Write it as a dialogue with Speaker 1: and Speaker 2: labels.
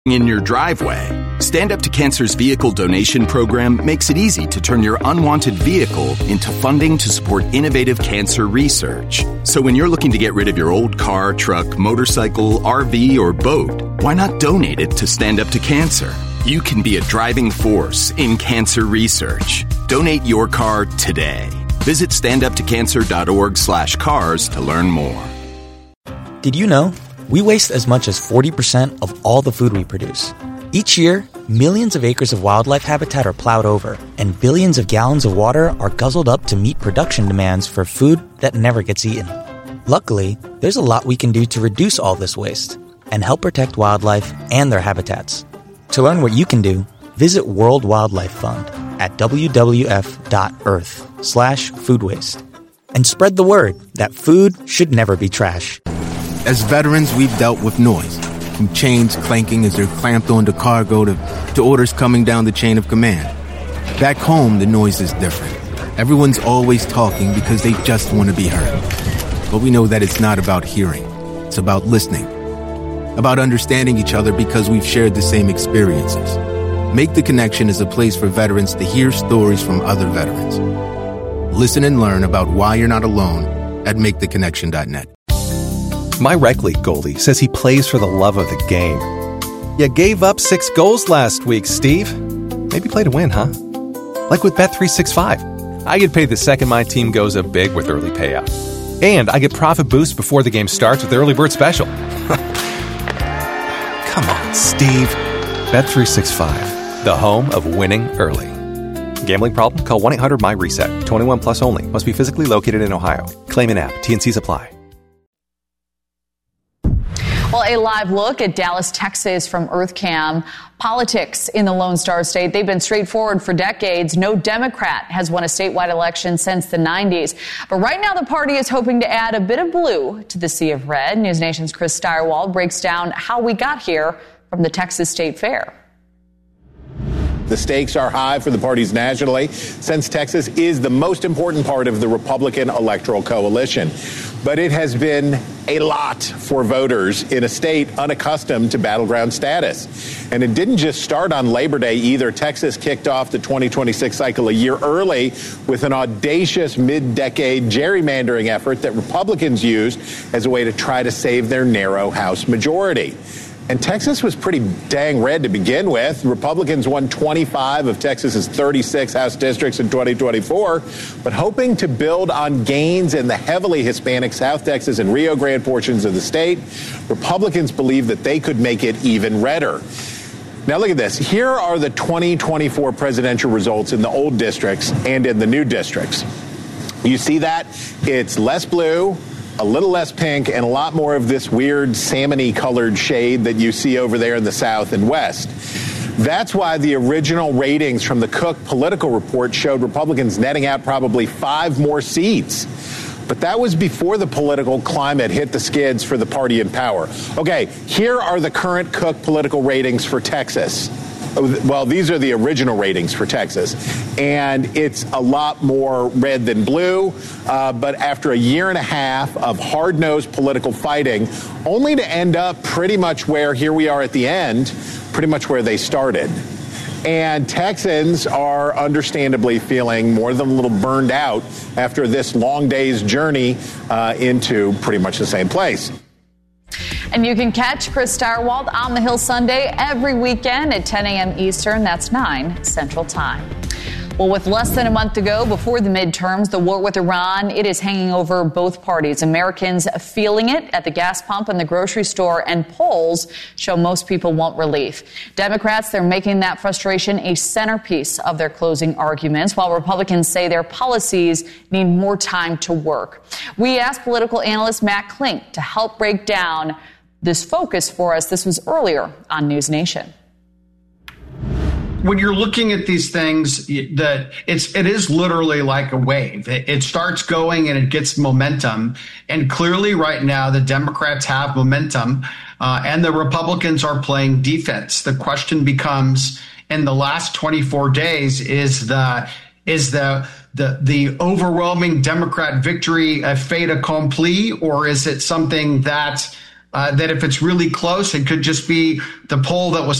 Speaker 1: in your driveway. Stand Up to Cancer's vehicle donation program makes it easy to turn your unwanted vehicle into funding to support innovative cancer research. So when you're looking to get rid of your old car, truck, motorcycle, RV, or boat, why not donate it to Stand Up to Cancer? You can be a driving force in cancer research. Donate your car today. Visit standuptocancer.org/cars to learn more.
Speaker 2: Did you know? We waste as much as 40% of all the food we produce. Each year, millions of acres of wildlife habitat are plowed over, and billions of gallons of water are guzzled up to meet production demands for food that never gets eaten. Luckily, there's a lot we can do to reduce all this waste and help protect wildlife and their habitats. To learn what you can do, visit World Wildlife Fund at wwf.earth/food waste. And spread the word that food should never be trash.
Speaker 3: As veterans, we've dealt with noise, from chains clanking as they're clamped onto cargo to orders coming down the chain of command. Back home, the noise is different. Everyone's always talking because they just want to be heard. But we know that it's not about hearing. It's about listening. About understanding each other because we've shared the same experiences. Make the Connection is a place for veterans to hear stories from other veterans. Listen and learn about why you're not alone at maketheconnection.net.
Speaker 4: My rec league goalie says he plays for the love of the game. You gave up 6 goals last week, Steve. Maybe play to win, huh? Like with Bet365. I get paid the second my team goes up big with early payout. And I get profit boost before the game starts with the early bird special. Come on, Steve. Bet365, the home of winning early. Gambling problem? Call 1-800-MY-RESET. 21 plus only. Must be physically located in Ohio. Claim an app. T&Cs apply.
Speaker 5: Well, a live look at Dallas, Texas from EarthCam. Politics in the Lone Star State, they've been straightforward for decades. No Democrat has won a statewide election since the 90s. But right now, the party is hoping to add a bit of blue to the sea of red. News Nation's Chris Steyerwald breaks down how we got here from the Texas State Fair.
Speaker 6: The stakes are high for the parties nationally, since Texas is the most important part of the Republican electoral coalition. But it has been a lot for voters in a state unaccustomed to battleground status. And it didn't just start on Labor Day either. Texas kicked off the 2026 cycle a year early with an audacious mid-decade gerrymandering effort that Republicans used as a way to try to save their narrow House majority. And Texas was pretty dang red to begin with. Republicans won 25 of Texas's 36 House districts in 2024, but hoping to build on gains in the heavily Hispanic South Texas and Rio Grande portions of the state, Republicans believe that they could make it even redder. Now look at this. Here are the 2024 presidential results in the old districts and in the new districts. You see that? It's less blue, a little less pink, and a lot more of this weird salmon-y colored shade that you see over there in the South and West. That's why the original ratings from the Cook Political Report showed Republicans netting out probably 5 more seats. But that was before the political climate hit the skids for the party in power. Okay, here are the current Cook political ratings for Texas. Well, these are the original ratings for Texas, and it's a lot more red than blue, but after a year and a half of hard-nosed political fighting, only to end up pretty much where, here we are at the end, pretty much where they started. And Texans are understandably feeling more than a little burned out after this long day's journey into pretty much the same place.
Speaker 5: And you can catch Chris Steyerwald on the Hill Sunday every weekend at 10 a.m. Eastern. That's 9 Central Time. Well, with less than a month to go before the midterms, the war with Iran, it is hanging over both parties. Americans feeling it at the gas pump and the grocery store, and polls show most people want relief. Democrats, they're making that frustration a centerpiece of their closing arguments, while Republicans say their policies need more time to work. We asked political analyst Matt Klink to help break down this focus for us. This was earlier on News Nation.
Speaker 7: When you're looking at these things, it is literally like a wave. It starts going and it gets momentum. And clearly right now, the Democrats have momentum and the Republicans are playing defense. The question becomes, in the last 24 days, is the overwhelming Democrat victory a fait accompli, or is it something that that if it's really close, it could just be the poll that was